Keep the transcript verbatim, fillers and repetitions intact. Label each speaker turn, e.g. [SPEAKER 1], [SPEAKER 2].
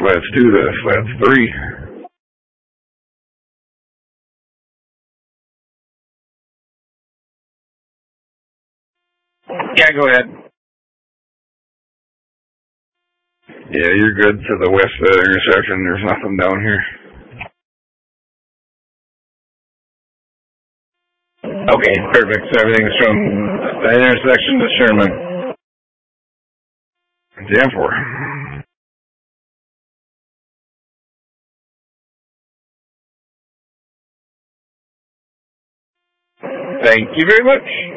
[SPEAKER 1] let's do this. That's three.
[SPEAKER 2] Yeah, go ahead.
[SPEAKER 1] Yeah, you're good to the west of the intersection. There's nothing down here.
[SPEAKER 2] Okay, perfect. So everything's from the intersection to Sherman.
[SPEAKER 1] ten four.
[SPEAKER 2] Thank you very much.